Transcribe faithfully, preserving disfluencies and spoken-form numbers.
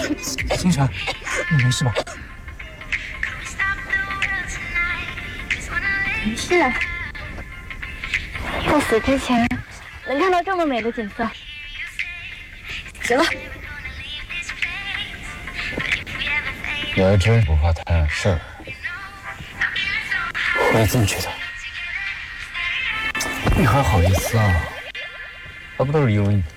星辰，你没事吧？ 没事。在死之前能看到这么美的景色，行了。 你还真不怕摊上事儿。我也这么觉得。你还好意思啊？还不都是因为你。